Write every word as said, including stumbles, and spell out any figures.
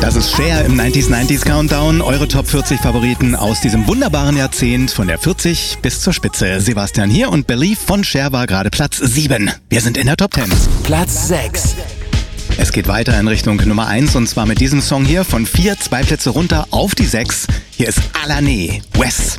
Das ist Cher im neunziger neunziger Countdown. Eure Top vierzig Favoriten aus diesem wunderbaren Jahrzehnt von der vierzig bis zur Spitze. Sebastian hier und Believe von Cher war gerade Platz sieben. Wir sind in der Top zehn. Platz sechs. Es geht weiter in Richtung Nummer eins und zwar mit diesem Song hier von vier, zwei Plätze runter auf die sechs. Hier ist Alané, Wes.